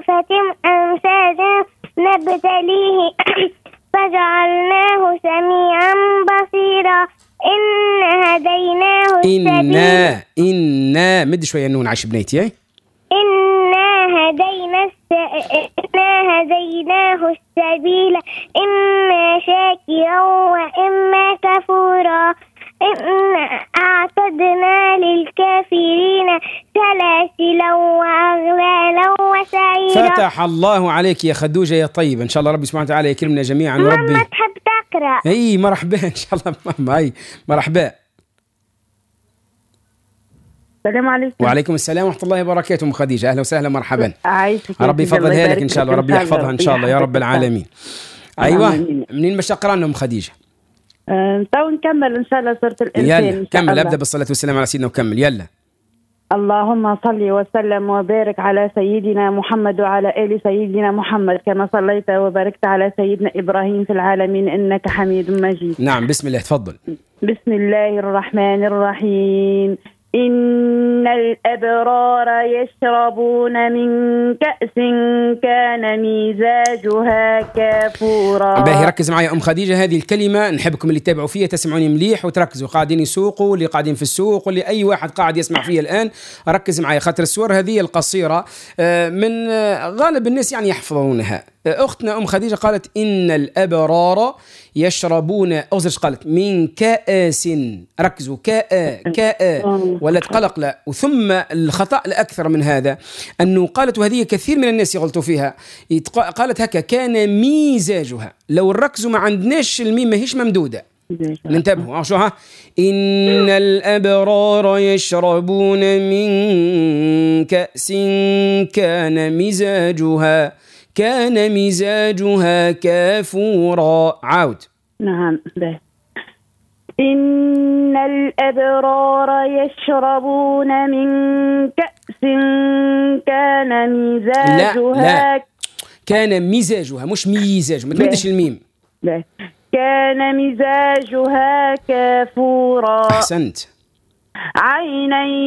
نطفة أمشاج نبتليه فجعلناه سميعا بصيرا إنا هديناه السبيل إنا مد شوية النون عاش بنيتي. إنا هديناه السبيل إما شاكرا وإما كفورا إنا أعتدنا للكافرين سلاسلا وأغلالا وسعيرا. فتح الله عليك يا خدوجة يا طيب، إن شاء الله ربي سبحانه وتعالى يكرمنا جميعا وربي. ما تحب تقرأ؟ أي مرحبا إن شاء الله ماما. أي مرحبا. السلام عليكم. وعليكم السلام ورحمة الله وبركاته. أم خديجة أهلا وسهلا مرحبا. عايشك ربي يفضلها لك إن شاء الله، ربي يحفظها إن شاء الله يا رب العالمين. أيوة منين باش تقرأ لنا أم خديجة؟ تو نكمل إن شاء الله سورة الإنسان. يلا كمل، أبدأ بالصلاة والسلام على سيدنا وكمل. يلا. اللهم صل وسلم وبارك على سيدنا محمد وعلى آل سيدنا محمد كما صليت وباركت على سيدنا إبراهيم في العالمين إنك حميد مجيد. نعم بسم الله تفضل. بسم الله الرحمن الرحيم. إن الأبرار يشربون من كأس كان مزاجها كافورا. باهي ركز معي أم خديجة، هذه الكلمة نحبكم اللي تتابعوا فيها تسمعوني مليح وتركزوا، قاعدين يسوقوا واللي قاعدين في السوق واللي أي واحد قاعد يسمع فيها الآن ركز معي، خاطر السور هذه القصيرة من غالب الناس يعني يحفظونها. أختنا أم خديجة قالت إن الأبرار يشربون، أوزرش قالت من كأس، ركزوا كاء ولا تقلق لا. وثم الخطأ الأكثر من هذا أنه قالت، وهذه كثير من الناس يغلطوا فيها، قالت هكا كان ميزاجها، لو نركزوا ما عندناش الميم ماهيش ممدودة. ننتبهوا شو ها، إن الأبرار يشربون من كأس كان مزاجها كافورا. عاود. نعم. إن الأبرار يشربون من كأس كان مزاجها. لا كان مزاجها مش ميزاج، ما تمدش الميم. لا كان مزاجها كافورا. أحسنت. عينا